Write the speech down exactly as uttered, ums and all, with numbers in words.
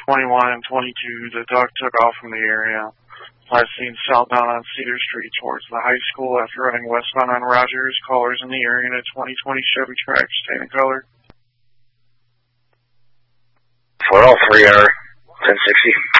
twenty-one and twenty-two, the dog took off from the area. Last seen southbound on Cedar Street towards the high school after running westbound on Rogers. Callers in the area in a twenty twenty Chevy Trax, stain and color. For all three are ten sixty.